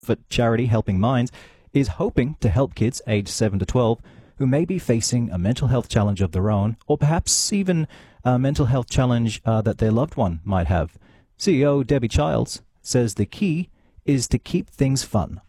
non-profit charity Helping Minds is hoping to help kids aged 7 to 12 who may be facing a mental health challenge of their own, or perhaps even a mental health challenge that their loved one might have. CEO Debbie Childs says the key is to keep things fun.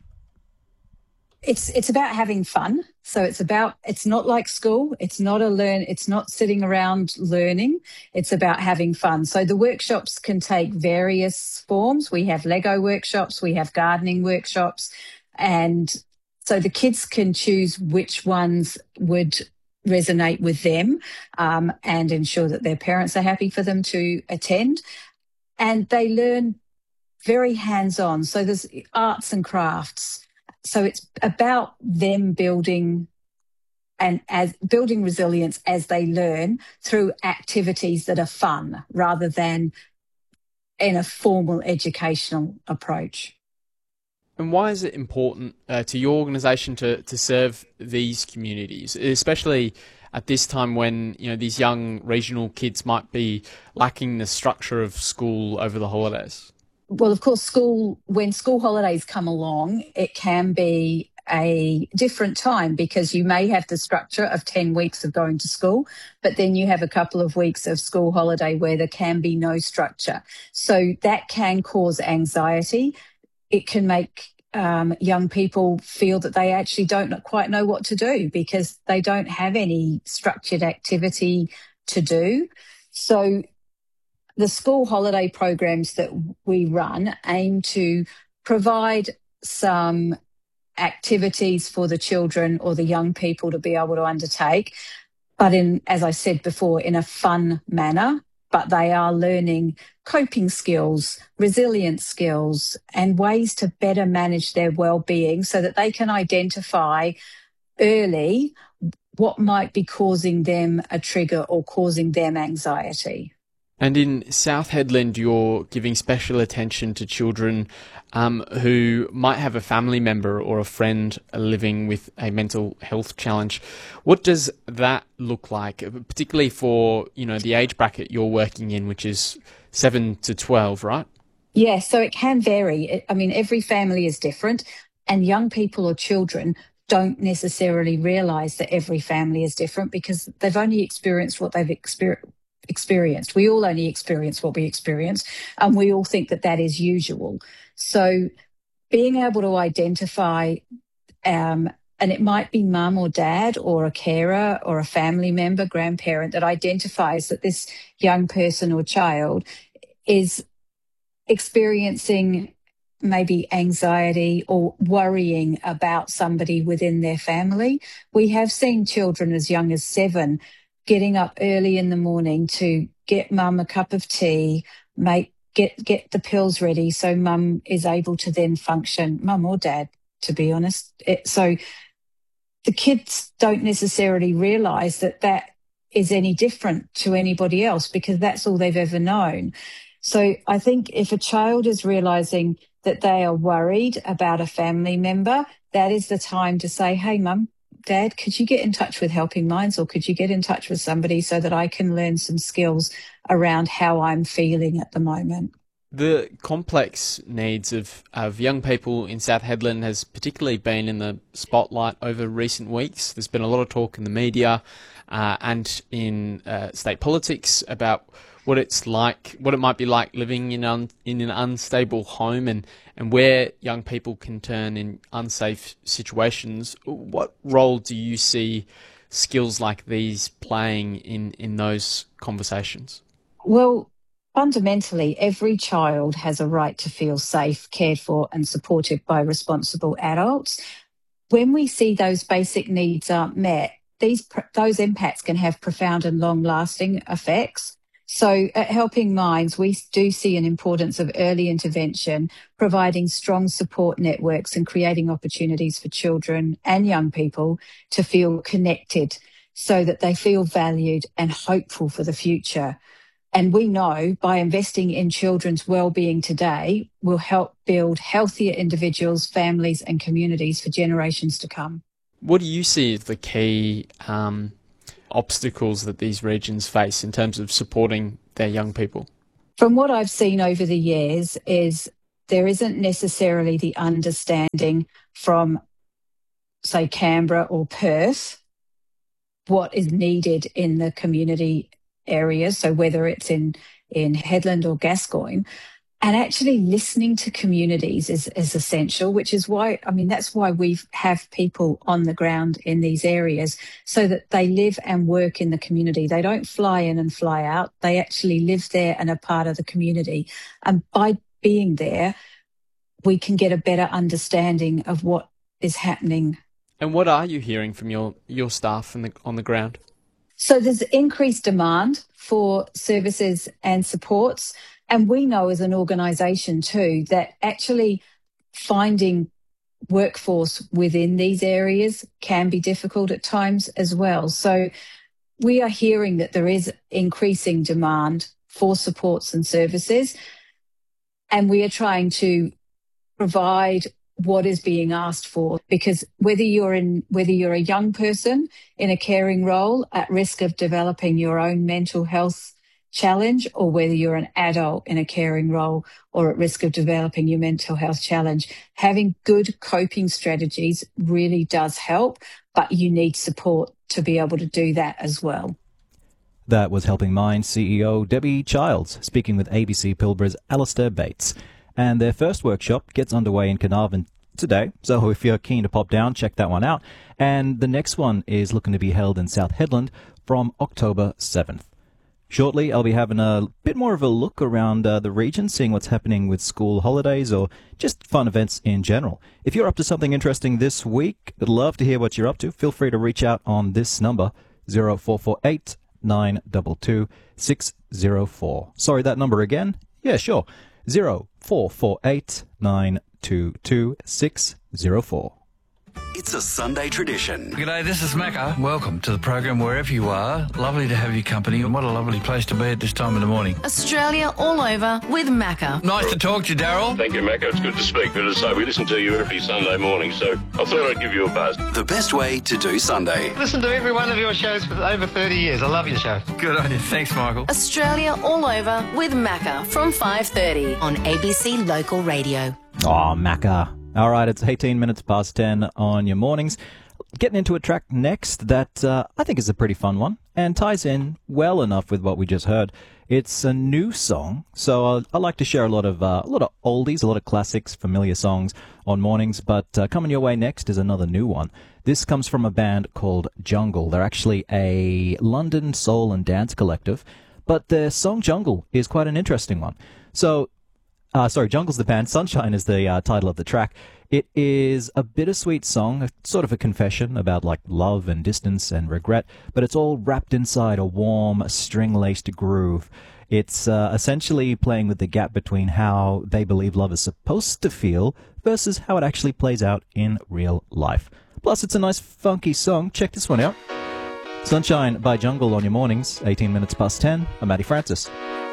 It's about having fun. So it's not like school. It's not sitting around learning. It's about having fun. So the workshops can take various forms. We have Lego workshops, we have gardening workshops, and so the kids can choose which ones would resonate with them, and ensure that their parents are happy for them to attend. And they learn very hands-on. So there's arts and crafts. So it's about them building resilience as they learn through activities that are fun rather than in a formal educational approach. And why is it important to your organisation to serve these communities, especially at this time when these young regional kids might be lacking the structure of school over the holidays? Well, of course, when school holidays come along, it can be a different time because you may have the structure of 10 weeks of going to school, but then you have a couple of weeks of school holiday where there can be no structure. So that can cause anxiety. It can make young people feel that they actually don't quite know what to do because they don't have any structured activity to do. So the school holiday programs that we run aim to provide some activities for the children or the young people to be able to undertake, but as I said before, in a fun manner. But they are learning coping skills, resilience skills, and ways to better manage their well-being so that they can identify early what might be causing them a trigger or causing them anxiety. And in South Hedland, you're giving special attention to children who might have a family member or a friend living with a mental health challenge. What does that look like, particularly for the age bracket you're working in, which is 7 to 12, right? Yeah, so it can vary. I mean, every family is different, and young people or children don't necessarily realise that every family is different because they've only experienced what they've experienced. We all only experience what we experience, and we all think that is usual. So being able to identify, and it might be mum or dad or a carer or a family member, grandparent, that identifies that this young person or child is experiencing maybe anxiety or worrying about somebody within their family. We have seen children as young as 7 getting up early in the morning to get mum a cup of tea, get the pills ready so mum is able to then function, mum or dad, to be honest. So the kids don't necessarily realise that is any different to anybody else because that's all they've ever known. So I think if a child is realising that they are worried about a family member, that is the time to say, hey, mum, dad, could you get in touch with Helping Minds, or could you get in touch with somebody so that I can learn some skills around how I'm feeling at the moment? The complex needs of young people in South Hedland has particularly been in the spotlight over recent weeks. There's been a lot of talk in the media and in state politics about what it might be like living in an unstable home and where young people can turn in unsafe situations. What role do you see skills like these playing in those conversations? Well, fundamentally, every child has a right to feel safe, cared for and supported by responsible adults. When we see those basic needs aren't met, those impacts can have profound and long-lasting effects. So at Helping Minds, we do see an importance of early intervention, providing strong support networks and creating opportunities for children and young people to feel connected so that they feel valued and hopeful for the future. And we know by investing in children's well-being today will help build healthier individuals, families and communities for generations to come. What do you see as the key obstacles that these regions face in terms of supporting their young people? From what I've seen over the years is there isn't necessarily the understanding from, say, Canberra or Perth, what is needed in the community areas. So whether it's in Hedland or Gascoyne, and actually listening to communities is essential, which is why, that's why we have people on the ground in these areas so that they live and work in the community. They don't fly in and fly out. They actually live there and are part of the community. And by being there, we can get a better understanding of what is happening. And what are you hearing from your staff on the ground? So there's increased demand for services and supports. And we know as an organisation too that actually finding workforce within these areas can be difficult at times as well. So we are hearing that there is increasing demand for supports and services, and we are trying to provide what is being asked for, because whether you're a young person in a caring role at risk of developing your own mental health challenge, or whether you're an adult in a caring role or at risk of developing your mental health challenge, having good coping strategies really does help, but you need support to be able to do that as well. That was Helping Minds CEO Debbie Childs speaking with ABC Pilbara's Alistair Bates. And their first workshop gets underway in Carnarvon today, so if you're keen to pop down, check that one out. And the next one is looking to be held in South Hedland from October 7th. Shortly, I'll be having a bit more of a look around the region, seeing what's happening with school holidays or just fun events in general. If you're up to something interesting this week, I'd love to hear what you're up to. Feel free to reach out on this number, 0448 922 604. Sorry, that number again? Yeah, sure. 0448 922 604. It's a Sunday tradition. G'day, this is Macca. Welcome to the program wherever you are. Lovely to have your company, and what a lovely place to be at this time of the morning. Australia all over with Macca. Nice to talk to you, Daryl. Thank you, Macca. It's good to speak. But as I say, we listen to you every Sunday morning, so I thought I'd give you a buzz. The best way to do Sunday. Listen to every one of your shows for over 30 years. I love your show. Good on you. Thanks, Michael. Australia all over with Macca from 5:30 on ABC Local Radio. Oh, Macca. All right, it's 18 minutes past 10 on your mornings. Getting into a track next that I think is a pretty fun one and ties in well enough with what we just heard. It's a new song, so I like to share a lot of oldies, a lot of classics, familiar songs on mornings, but coming your way next is another new one. This comes from a band called Jungle. They're actually a London soul and dance collective, but their song Jungle is quite an interesting one. So Jungle's the band, Sunshine is the title of the track. It is a bittersweet song, sort of a confession about like love and distance and regret, but it's all wrapped inside a warm, string-laced groove. It's essentially playing with the gap between how they believe love is supposed to feel versus how it actually plays out in real life. Plus, it's a nice, funky song. Check this one out. Sunshine by Jungle on your mornings, 18 minutes past 10. I'm Matty Francis.